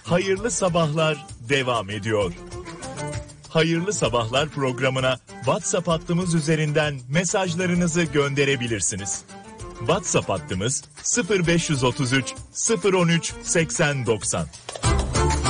Hayırlı Sabahlar devam ediyor. Hayırlı Sabahlar programına WhatsApp hattımız üzerinden mesajlarınızı gönderebilirsiniz. WhatsApp hattımız 0533 013 8090.